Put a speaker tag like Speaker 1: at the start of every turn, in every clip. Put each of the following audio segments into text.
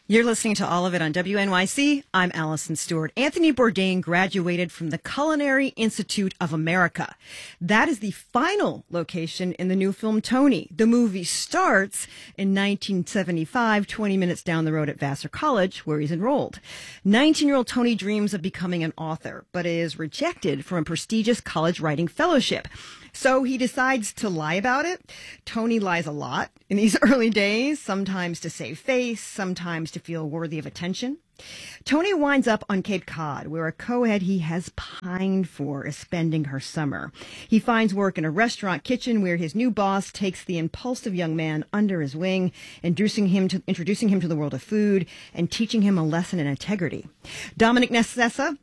Speaker 1: You're listening to All of It on WNYC. I'm Allison Stewart. Anthony Bourdain graduated from the Culinary Institute of America. That is the final location in the new film Tony. The movie starts in 1975, 20 minutes down the road at Vassar College, where he's enrolled. 19-year-old Tony dreams of becoming an author, but is rejected from a prestigious college writing fellowship. So he decides to lie about it. Tony lies a lot in these early days, sometimes to save face, sometimes to feel worthy of attention. Tony winds up on Cape Cod, where a co-ed he has pined for is spending her summer. He finds work in a restaurant kitchen where his new boss takes the impulsive young man under his wing, introducing him to the world of food and teaching him a lesson in integrity. Dominic Sessa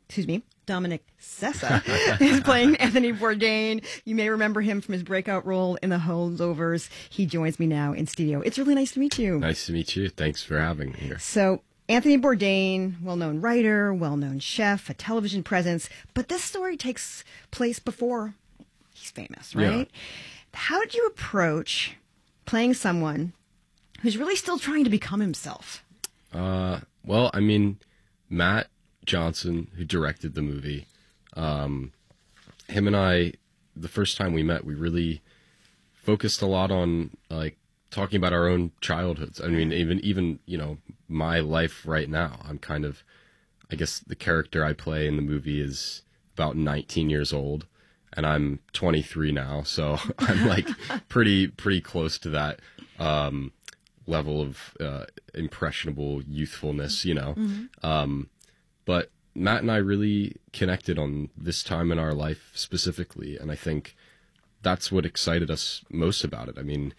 Speaker 1: is playing Anthony Bourdain. You may remember him from his breakout role in The Holdovers. He joins me now in studio. It's really nice to meet you.
Speaker 2: Nice to meet you. Thanks for having me here.
Speaker 1: So, Anthony Bourdain, well-known writer, well-known chef, a television presence, but this story takes place before he's famous, right? Yeah. How did you approach playing someone who's really still trying to become himself?
Speaker 2: Well, I mean, Matt Johnson, who directed the movie, him and I, the first time we met, we really focused a lot on like talking about our own childhoods. I mean, even you know, my life right now. I'm kind of, I guess the character I play in the movie is about 19 years old, and I'm 23 now, so I'm like pretty close to that level of impressionable youthfulness, you know. Mm-hmm. But Matt and I really connected on this time in our life specifically, and I think that's what excited us most about it. I mean,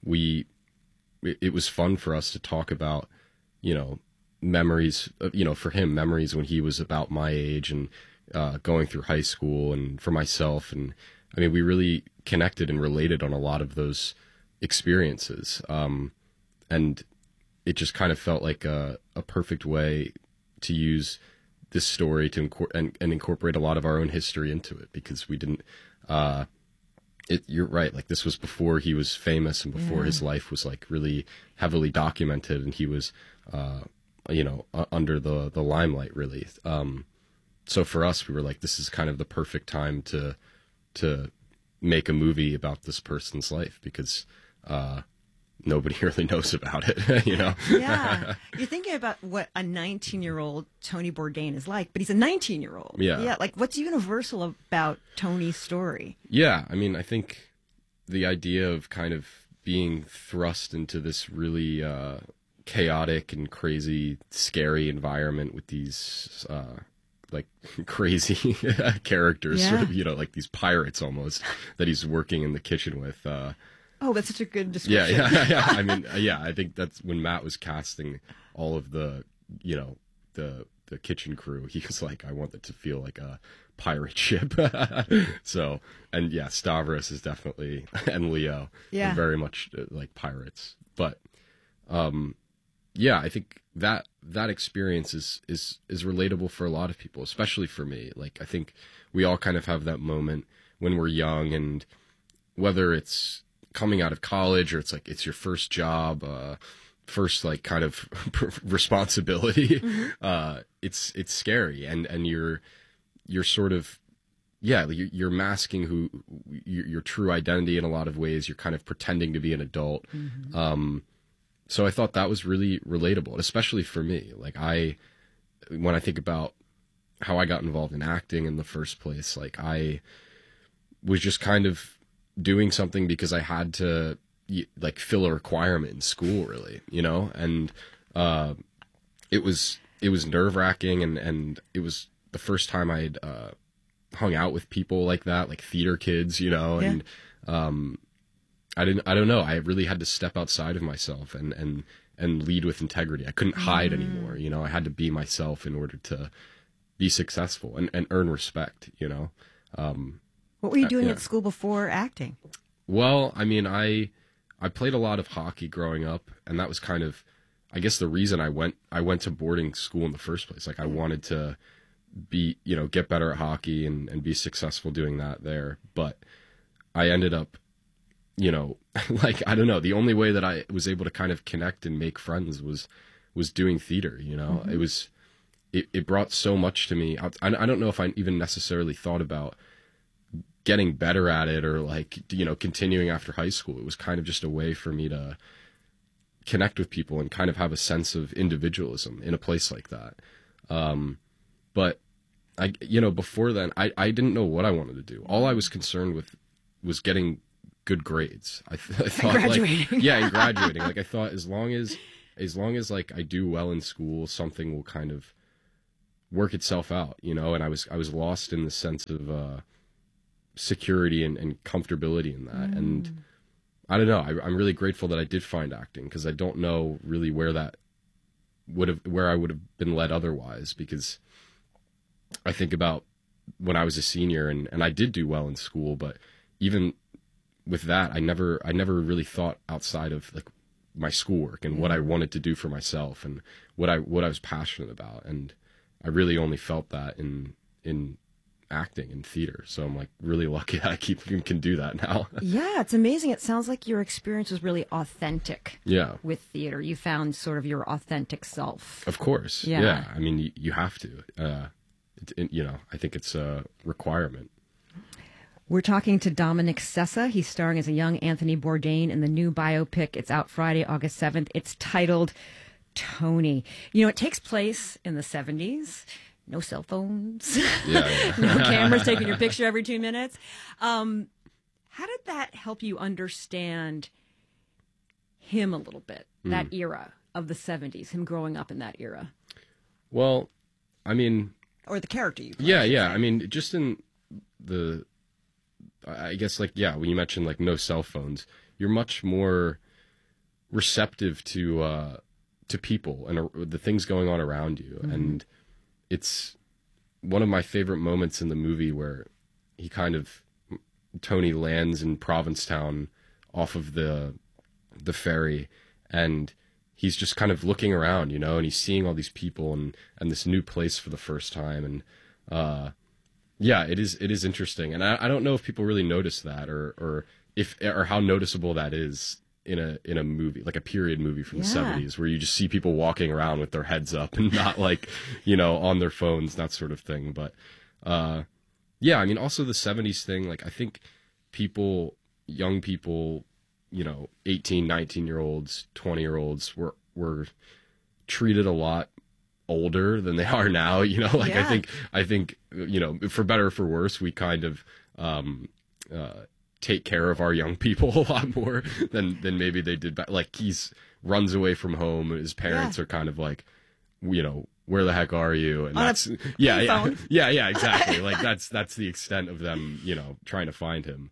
Speaker 2: it was fun for us to talk about, you know, memories, you know, for him, memories when he was about my age and going through high school, and for myself. And I mean, we really connected and related on a lot of those experiences. And it just kind of felt like a perfect way to use this story to incorporate a lot of our own history into it, because we didn't, you're right. Like, this was before he was famous and before his life was like really heavily documented, and he was, you know, under the limelight really. So for us, we were like, this is kind of the perfect time to make a movie about this person's life, because, nobody really knows about it, you know?
Speaker 1: Yeah. You're thinking about what a 19-year-old Tony Bourdain is like, but he's a 19-year-old.
Speaker 2: Yeah.
Speaker 1: Yeah. Like, what's universal about Tony's story?
Speaker 2: Yeah. I mean, I think the idea of kind of being thrust into this really chaotic and crazy, scary environment with these like crazy characters, sort of, you know, like these pirates almost, that he's working in the kitchen with.
Speaker 1: Oh, that's such a good description.
Speaker 2: Yeah. I mean, yeah, I think that's when Matt was casting all of the, you know, the kitchen crew. He was like, I want it to feel like a pirate ship. So, and yeah, Stavros is definitely, and Leo, are very much like pirates. But, yeah, I think that experience is relatable for a lot of people, especially for me. Like, I think we all kind of have that moment when we're young, and whether it's coming out of college or it's like it's your first job, first like kind of responsibility, it's scary, and you're sort of, yeah, you're masking your true identity in a lot of ways. You're kind of pretending to be an adult. So I thought that was really relatable, especially for me. Like, when I think about how I got involved in acting in the first place, like, I was just kind of doing something because I had to like fill a requirement in school, really, you know. And it was nerve-wracking, and it was the first time I'd hung out with people like that, like theater kids, you know. Yeah. And I don't know, I really had to step outside of myself and lead with integrity. I couldn't hide anymore, you know. I had to be myself in order to be successful and earn respect, you know.
Speaker 1: What were you doing at school before acting?
Speaker 2: Well, I mean, I played a lot of hockey growing up, and that was kind of, I guess, the reason I went to boarding school in the first place. Like, I wanted to be, you know, get better at hockey and be successful doing that there. But I ended up, you know, like, I don't know, the only way that I was able to kind of connect and make friends was was doing theater. You know, it brought so much to me. I don't know if I even necessarily thought about getting better at it or like, you know, continuing after high school. It was kind of just a way for me to connect with people and kind of have a sense of individualism in a place like that. But you know, before then, I didn't know what I wanted to do. All I was concerned with was getting good grades. I thought
Speaker 1: graduating.
Speaker 2: like, yeah, and graduating. Like I thought as long as like I do well in school, something will kind of work itself out, you know. And I was lost in the sense of security and comfortability in that. And I don't know. I'm really grateful that I did find acting, because I don't know really where I would have been led otherwise. Because I think about when I was a senior and I did do well in school, but even with that, I never really thought outside of like my schoolwork and what I wanted to do for myself and what I was passionate about. And I really only felt that in acting and theater. So I'm like really lucky that I can do that now.
Speaker 1: Yeah, it's amazing. It sounds like your experience was really authentic.
Speaker 2: Yeah.
Speaker 1: With theater, you found sort of your authentic self.
Speaker 2: Of course. Yeah. I mean, you have to. You know, I think it's a requirement.
Speaker 1: We're talking to Dominic Sessa. He's starring as a young Anthony Bourdain in the new biopic. It's out Friday, August 7th. It's titled Tony. You know, it takes place in the 70s. No cell phones.
Speaker 2: Yeah.
Speaker 1: No cameras taking your picture every 2 minutes. How did that help you understand him a little bit, that era of the 70s, him growing up in that era?
Speaker 2: Well, I mean... Or
Speaker 1: the character you play.
Speaker 2: Yeah. I mean, just in I guess, like, yeah, when you mentioned, like, no cell phones, you're much more receptive to people and the things going on around you. And it's one of my favorite moments in the movie where Tony lands in Provincetown off of the ferry, and he's just kind of looking around, you know, and he's seeing all these people and this new place for the first time. And, yeah, it is interesting. And I don't know if people really notice that or how noticeable that is in a movie, like a period movie from the 70s, where you just see people walking around with their heads up and not like, you know, on their phones, that sort of thing. But, yeah, I mean, also the 70s thing, like I think young people, you know, 18, 19-year-olds, 20-year-olds were treated a lot older than they are now, you know. Like I think you know, for better or for worse, we kind of take care of our young people a lot more than maybe they did back. Like he's runs away from home, his parents are kind of like, you know, where the heck are you? And that's yeah exactly. Like that's the extent of them, you know, trying to find him.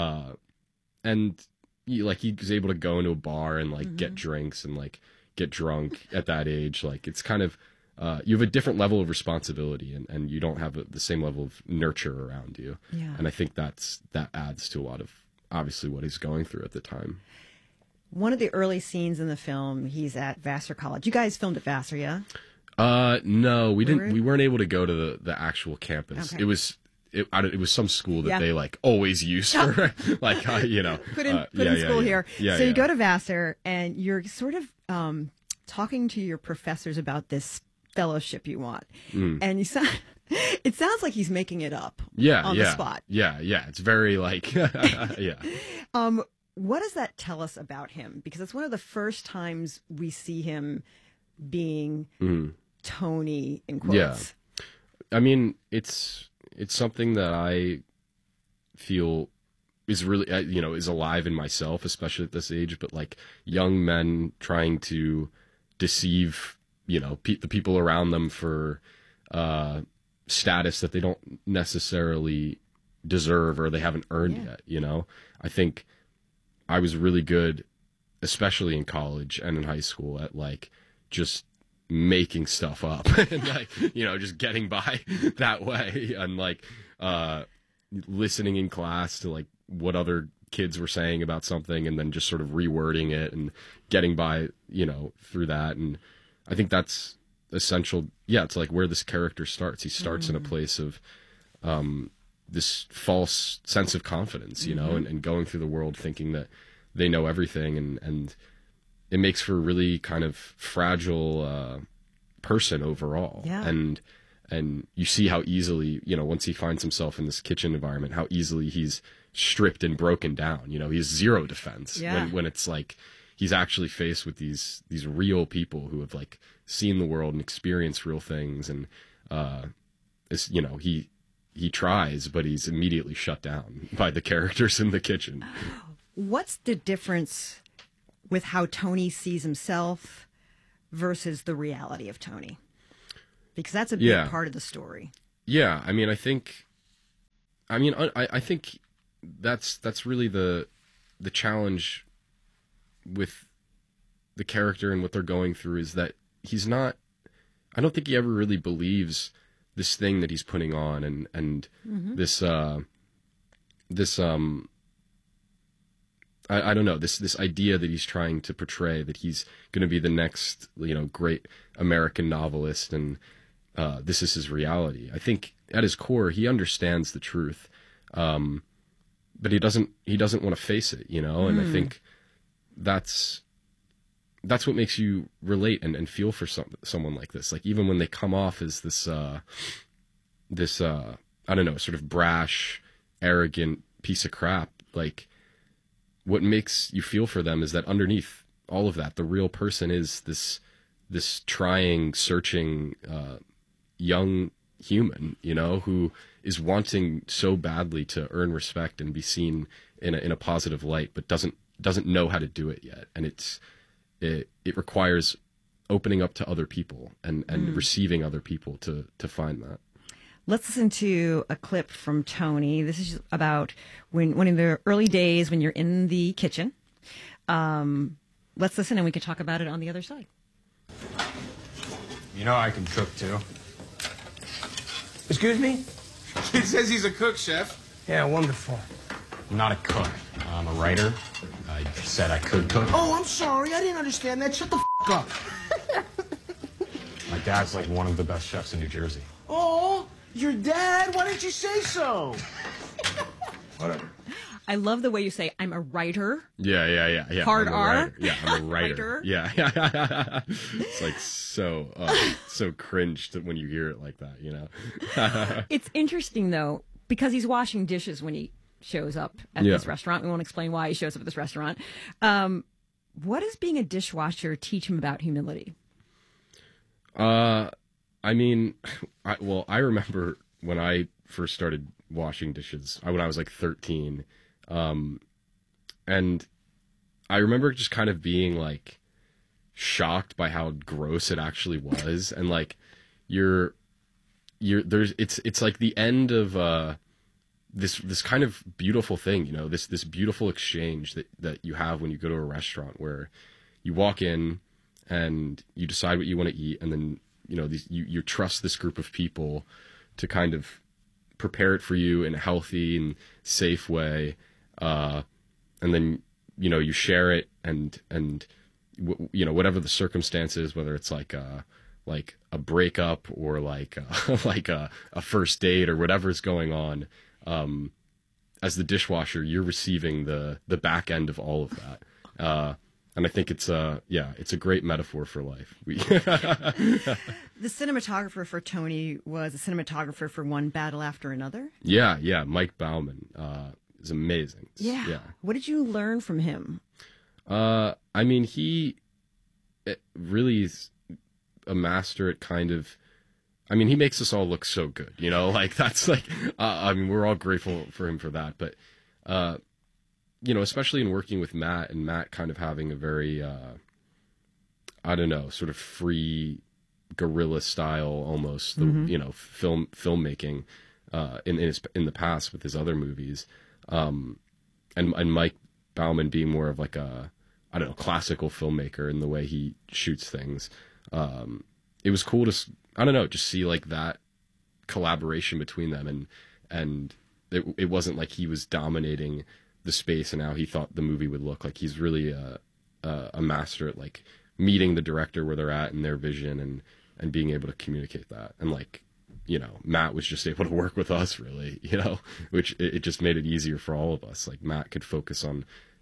Speaker 2: And he was able to go into a bar and like get drinks and like get drunk at that age. Like it's kind of you have a different level of responsibility and you don't have the same level of nurture around you. Yeah. And I think that adds to a lot of obviously what he's going through at the time.
Speaker 1: One of the early scenes in the film, he's at Vassar College. You guys filmed at Vassar, yeah?
Speaker 2: No, we didn't. We weren't able to go to the actual campus. Okay. It was some school that they like always use for like you know
Speaker 1: put in school here. So you go to Vassar and you're sort of talking to your professors about this fellowship you want, and it sounds like he's making it up on the spot.
Speaker 2: Yeah, it's very like yeah.
Speaker 1: What does that tell us about him? Because it's one of the first times we see him being Tony in quotes.
Speaker 2: Yeah, I mean it's something that I feel is really you know, is alive in myself, especially at this age. But like young men trying to deceive, you know, the people around them for status that they don't necessarily deserve or they haven't earned yet, you know. I think I was really good, especially in college and in high school, at like just making stuff up and like, you know, just getting by that way and like listening in class to like what other kids were saying about something and then just sort of rewording it and getting by, you know, through that. And I think that's essential. Yeah, it's like where this character starts. He starts in a place of this false sense of confidence, you know, and going through the world thinking that they know everything and it makes for a really kind of fragile person overall.
Speaker 1: Yeah.
Speaker 2: And you see how easily, once he finds himself in this kitchen environment, how easily he's stripped and broken down. He has zero defense.
Speaker 1: Yeah.
Speaker 2: When it's like he's actually faced with these real people who have like seen the world and experienced real things, and he tries, but he's immediately shut down by the characters in the kitchen.
Speaker 1: What's the difference with how Tony sees himself versus the reality of Tony? Because that's a big part of the story.
Speaker 2: Yeah, I think that's really the challenge with the character and what they're going through, is that he's not, I don't think he ever really believes this thing that he's putting on, and this I don't know, this idea that he's trying to portray, that he's going to be the next, great American novelist, and this is his reality. I think at his core, he understands the truth, but he doesn't want to face it, and I think that's what makes you relate and feel for someone like this. Like, even when they come off as this I don't know, sort of brash, arrogant piece of crap, like, what makes you feel for them is that underneath all of that, the real person is this trying, searching, young human, who is wanting so badly to earn respect and be seen in a positive light, but doesn't know how to do it yet. And it requires opening up to other people and receiving other people to find that.
Speaker 1: Let's listen to a clip from Tony. This is about one of the early days when you're in the kitchen. Let's listen, and we can talk about it on the other side.
Speaker 3: I can cook too.
Speaker 4: Excuse me?
Speaker 3: He says he's a cook, chef.
Speaker 4: Yeah, wonderful.
Speaker 3: I'm not a cook. I'm a writer. I said I could cook.
Speaker 4: Oh, I'm sorry. I didn't understand that. Shut the up.
Speaker 3: My dad's like one of the best chefs in New Jersey.
Speaker 4: Oh, your dad? Why didn't you say so?
Speaker 3: Whatever.
Speaker 1: I love the way you say, I'm a writer.
Speaker 2: Yeah.
Speaker 1: Hard
Speaker 2: I'm a
Speaker 1: R?
Speaker 2: writer. Yeah, I'm a writer.
Speaker 1: Writer?
Speaker 2: Yeah. It's like so cringe when you hear it like that,
Speaker 1: It's interesting, though, because he's washing dishes when he shows up at this restaurant. We won't explain why he shows up at this restaurant. What does being a dishwasher teach him about humility?
Speaker 2: I remember when I first started washing dishes, when I was like 13, and I remember just kind of being like shocked by how gross it actually was, and like it's like the end of this kind of beautiful thing, this beautiful exchange that you have when you go to a restaurant, where you walk in and you decide what you want to eat, and then you trust this group of people to kind of prepare it for you in a healthy and safe way, and then you share it, and whatever the circumstances, whether it's like a breakup or like a first date or whatever's going on, as the dishwasher, you're receiving the back end of all of that. And I think it's a great metaphor for life.
Speaker 1: The cinematographer for Tony was a cinematographer for One Battle After Another.
Speaker 2: Yeah. Mike Bauman is amazing.
Speaker 1: Yeah. What did you learn from him?
Speaker 2: He really is a master at kind of, he makes us all look so good, like that's like, we're all grateful for him for that. But, especially in working with Matt, and Matt kind of having a very, sort of free guerrilla style almost, filmmaking, in the past with his other movies. And Mike Bauman being more of like a, classical filmmaker in the way he shoots things. It was cool to, just see like that collaboration between them, and it wasn't like he was dominating the space and how he thought the movie would look. Like, he's really a master at like meeting the director where they're at and their vision, and being able to communicate that. And like, Matt was just able to work with us really, which it just made it easier for all of us. Like, Matt could focus on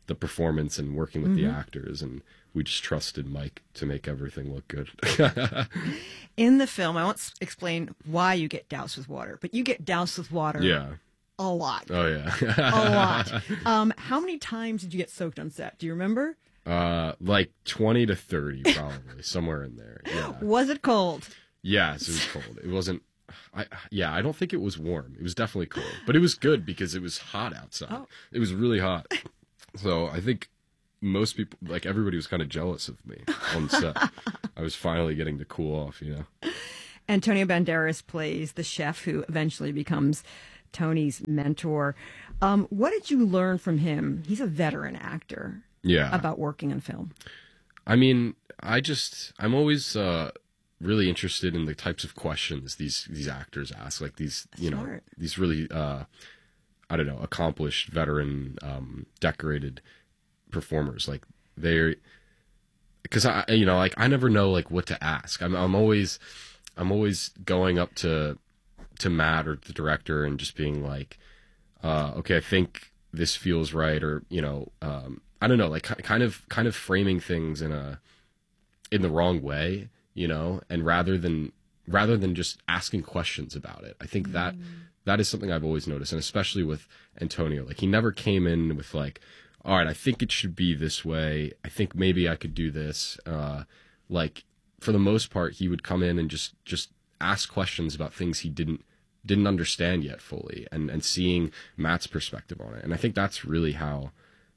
Speaker 2: the performance and working with the actors, and we just trusted Mike to make everything look good.
Speaker 1: In the film, I won't explain why you get doused with water, but you get doused with water
Speaker 2: Yeah.
Speaker 1: a lot.
Speaker 2: Oh yeah.
Speaker 1: A lot. How many times did you get soaked on set? Do you remember?
Speaker 2: Like 20 to 30 probably, somewhere in there. Yeah.
Speaker 1: Was it cold?
Speaker 2: Yes, it was cold. It wasn't. I don't think it was warm. It was definitely cold, but it was good because it was hot outside.
Speaker 1: Oh.
Speaker 2: It was really hot. So I think most people, like everybody, was kind of jealous of me on set. I was finally getting to cool off, you know.
Speaker 1: Antonio Banderas plays the chef who eventually becomes Tony's mentor. What did you learn from him? He's a veteran actor.
Speaker 2: Yeah.
Speaker 1: About working in film.
Speaker 2: I mean, I'm always really interested in the types of questions these actors ask, like these, you know,
Speaker 1: Smart.
Speaker 2: these really, I don't know, accomplished, veteran, decorated performers. Like they're, because I never know like what to ask. I'm always going up to Matt or the director and just being like, okay, I think this feels right, or you know, I don't know, like kind of framing things in the wrong way, you know, and rather than just asking questions about it. I think that is something I've always noticed, and especially with Antonio, like he never came in with like, all right, I think it should be this way. I think maybe I could do this. Like for the most part, he would come in and just ask questions about things he didn't understand yet fully, and seeing Matt's perspective on it. And I think that's really how,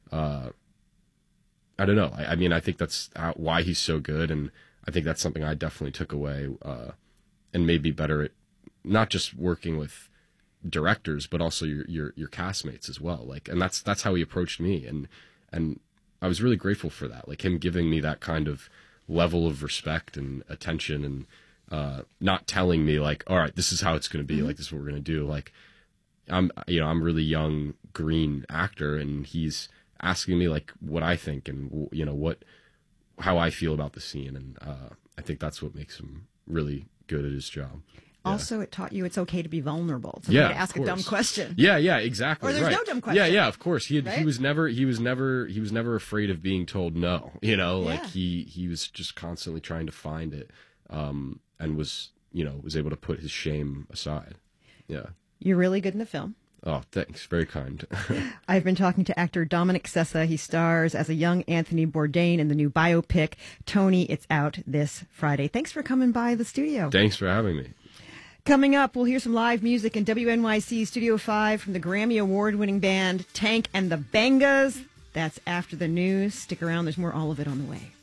Speaker 2: I don't know. I mean, I think that's why he's so good, and I think that's something I definitely took away, and made me better at not just working with directors, but also your castmates as well. Like, and that's how he approached me, and I was really grateful for that. Like him giving me that kind of level of respect and attention, and not telling me like, all right, this is how it's going to be. Like, this is what we're going to do. Like, I'm a really young green actor, and he's asking me like what I think and you know how I feel about the scene, and I think that's what makes him really good at his job. Yeah.
Speaker 1: Also, it taught you it's okay to be vulnerable. It's okay to ask a dumb question.
Speaker 2: Yeah, exactly.
Speaker 1: Or there's
Speaker 2: right.
Speaker 1: no dumb question.
Speaker 2: Yeah, of course. He
Speaker 1: Right?
Speaker 2: was never afraid of being told no. You know, like
Speaker 1: Yeah.
Speaker 2: he was just constantly trying to find it, and was able to put his shame aside. Yeah.
Speaker 1: You're really good in the film.
Speaker 2: Oh, thanks. Very kind.
Speaker 1: I've been talking to actor Dominic Sessa. He stars as a young Anthony Bourdain in the new biopic, Tony. It's out this Friday. Thanks for coming by the studio.
Speaker 2: Thanks for having me.
Speaker 1: Coming up, we'll hear some live music in WNYC Studio 5 from the Grammy Award-winning band Tank and the Bangas. That's after the news. Stick around. There's more All of It on the way.